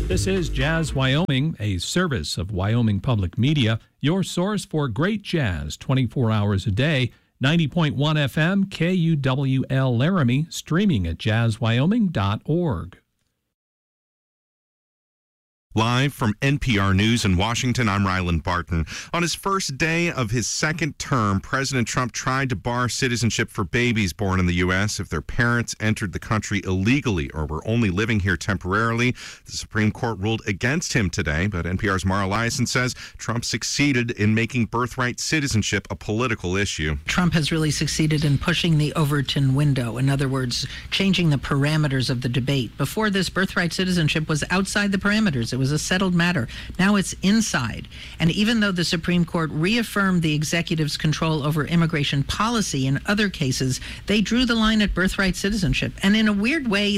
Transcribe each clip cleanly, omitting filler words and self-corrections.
This is Jazz Wyoming, a service of Wyoming Public Media, your source for great jazz 24 hours a day. 90.1 FM, KUWL Laramie, streaming at jazzwyoming.org. Live from NPR News in Washington, I'm Ryland Barton. On his first day of his second term, President Trump tried to bar citizenship for babies born in the U.S. if their parents entered the country illegally or were only living here temporarily. The Supreme Court ruled against him today, but NPR's Mara Liasson says Trump succeeded in making birthright citizenship a political issue. Trump has really succeeded in pushing the Overton window. In other words, changing the parameters of the debate. Before this, birthright citizenship was outside the parameters. It was a settled matter. Now it's inside. And even though the Supreme Court reaffirmed the executive's control over immigration policy in other cases, they drew the line at birthright citizenship. And in a weird way,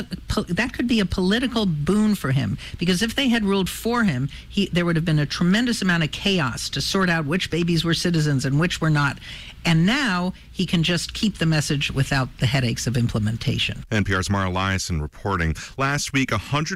that could be a political boon for him, because if they had ruled for him, there would have been a tremendous amount of chaos to sort out which babies were citizens and which were not. And now he can just keep the message without the headaches of implementation. NPR's Mara Liasson reporting. Last week,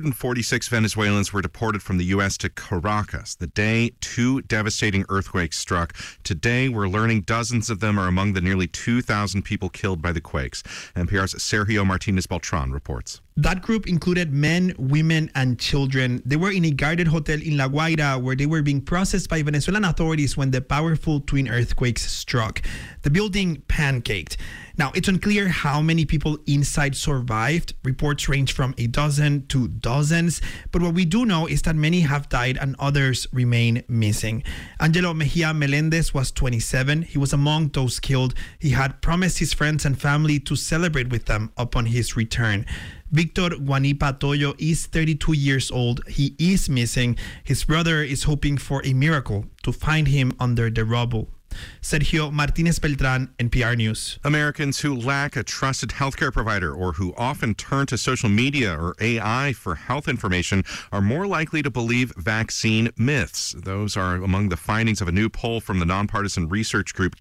146 Venezuelans were deported from the U.S. to Caracas the day two devastating earthquakes struck. Today, we're learning dozens of them are among the nearly 2,000 people killed by the quakes. NPR's Sergio Martinez Beltran reports. That group included men, women, and children. They were in a guarded hotel in La Guaira where they were being processed by Venezuelan authorities when the powerful twin earthquakes struck. The building pancaked. Now, it's unclear how many people inside survived. Reports range from a dozen to dozens. But what we do know is that many have died and others remain missing. Angelo Mejia Melendez was 27. He was among those killed. He had promised his friends and family to celebrate with them upon his return. Victor Guanipa Toyo is 32 years old. He is missing. His brother is hoping for a miracle to find him under the rubble. Sergio Martinez Beltran, NPR News. Americans who lack a trusted healthcare provider or who often turn to social media or AI for health information are more likely to believe vaccine myths. Those are among the findings of a new poll from the nonpartisan research group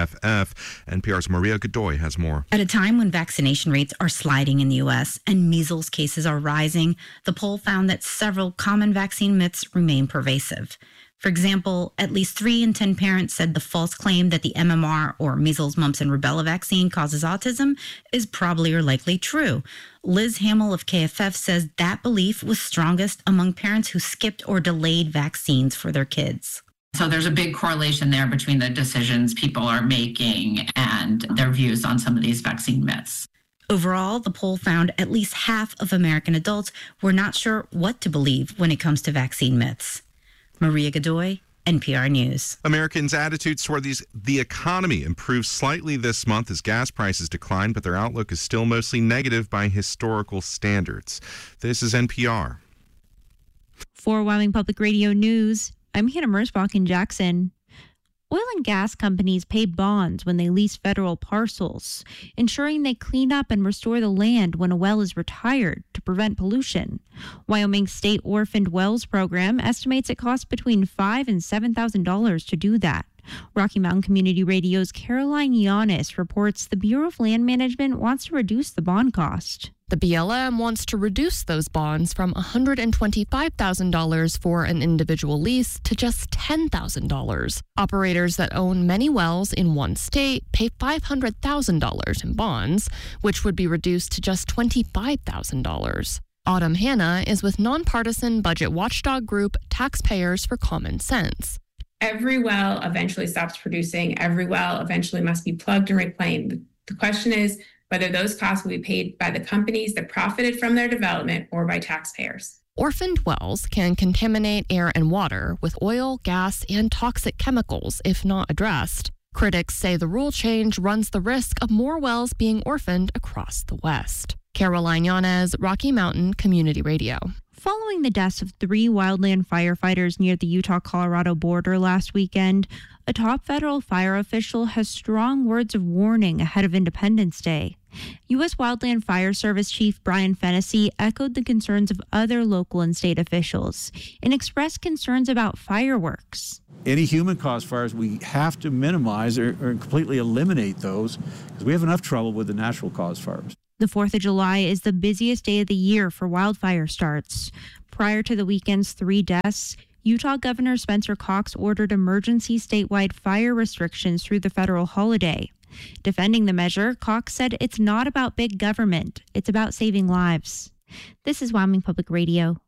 KFF. NPR's Maria Godoy has more. At a time when vaccination rates are sliding in the U.S. and measles cases are rising, the poll found that several common vaccine myths remain pervasive. For example, at least 3 in 10 parents said the false claim that the MMR, or measles, mumps, and rubella vaccine causes autism is probably or likely true. Liz Hamill of KFF says that belief was strongest among parents who skipped or delayed vaccines for their kids. So there's a big correlation there between the decisions people are making and their views on some of these vaccine myths. Overall, the poll found at least half of American adults were not sure what to believe when it comes to vaccine myths. Maria Godoy, NPR News. Americans' attitudes toward the economy improved slightly this month as gas prices declined, but their outlook is still mostly negative by historical standards. This is NPR. For Wyoming Public Radio News, I'm Hannah Mersbach in Jackson. Oil and gas companies pay bonds when they lease federal parcels, ensuring they clean up and restore the land when a well is retired to prevent pollution. Wyoming's State Orphaned Wells program estimates it costs between $5,000 and $7,000 to do that. Rocky Mountain Community Radio's Caroline Yanis reports the Bureau of Land Management wants to reduce the bond cost. The BLM wants to reduce those bonds from $125,000 for an individual lease to just $10,000. Operators that own many wells in one state pay $500,000 in bonds, which would be reduced to just $25,000. Autumn Hanna is with nonpartisan budget watchdog group Taxpayers for Common Sense. Every well eventually stops producing. Every well eventually must be plugged and reclaimed. The question is whether those costs will be paid by the companies that profited from their development or by taxpayers. Orphaned wells can contaminate air and water with oil, gas, and toxic chemicals if not addressed. Critics say the rule change runs the risk of more wells being orphaned across the West. Caroline Yanez, Rocky Mountain Community Radio. Following the deaths of 3 wildland firefighters near the Utah-Colorado border last weekend, a top federal fire official has strong words of warning ahead of Independence Day. U.S. Wildland Fire Service Chief Brian Fennessy echoed the concerns of other local and state officials and expressed concerns about fireworks. Any human-caused fires, we have to minimize or completely eliminate those because we have enough trouble with the natural-caused fires. The 4th of July is the busiest day of the year for wildfire starts. Prior to the weekend's 3 deaths, Utah Governor Spencer Cox ordered emergency statewide fire restrictions through the federal holiday. Defending the measure, Cox said it's not about big government, it's about saving lives. This is Wyoming Public Radio.